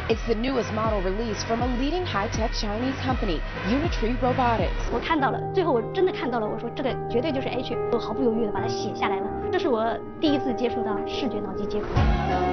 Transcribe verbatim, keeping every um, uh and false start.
It's the newest model released from a leading high-tech Chinese company, Unitree Robotics. 我看到了，最后我真的看到了，我说这个绝对就是 H， 我毫不犹豫的把它写下来了。这是我第一次接触到视觉脑机接口。